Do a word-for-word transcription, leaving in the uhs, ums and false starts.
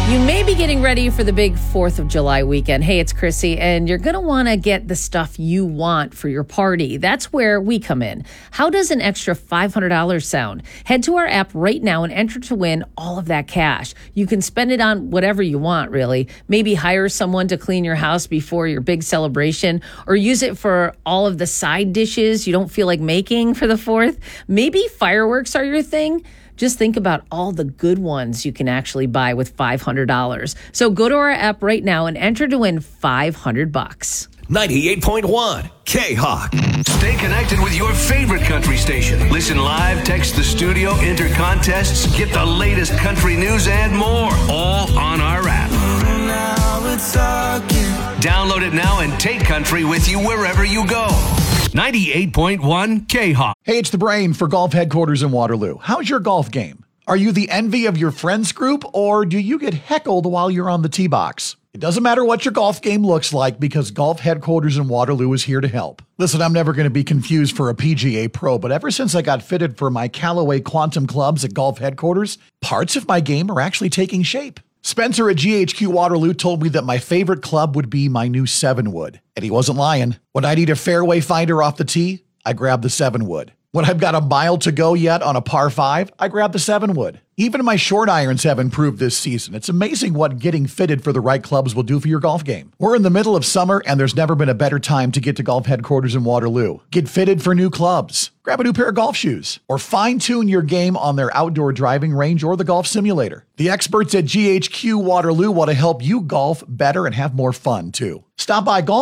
You may be getting ready for the big fourth of July weekend. Hey, it's Chrissy, and you're going to want to get the stuff you want for your party. That's where we come in. How does an extra five hundred dollars sound? Head to our app right now and enter to win all of that cash. You can spend it on whatever you want, really. Maybe hire someone to clean your house before your big celebration, or use it for all of the side dishes you don't feel like making for the fourth. Maybe fireworks are your thing. Just think about all the good ones you can actually buy with five hundred dollars. So go to our app right now and enter to win five hundred bucks. ninety-eight point one K-Hawk. Stay connected with your favorite country station. Listen live, text the studio, enter contests, get the latest country news and more. All on our app. Download it now and take country with you wherever you go. ninety-eight point one K-Hawk. Hey, it's the Brain for Golf Headquarters in Waterloo. How's your golf game? Are you the envy of your friends group, or do you get heckled while you're on the tee box? It doesn't matter what your golf game looks like, because Golf Headquarters in Waterloo is here to help. Listen, I'm never going to be confused for a P G A pro, but ever since I got fitted for my Callaway Quantum clubs at Golf Headquarters, parts of my game are actually taking shape. Spencer at G H Q Waterloo told me that my favorite club would be my new seven wood. And he wasn't lying. When I need a fairway finder off the tee, I grab the seven wood. When I've got a mile to go yet on a par five, I grab the seven wood. Even my short irons have improved this season. It's amazing what getting fitted for the right clubs will do for your golf game. We're in the middle of summer, and there's never been a better time to get to Golf Headquarters in Waterloo. Get fitted for new clubs. Grab a new pair of golf shoes, or fine-tune your game on their outdoor driving range or the golf simulator. The experts at G H Q Waterloo want to help you golf better and have more fun, too. Stop by Golf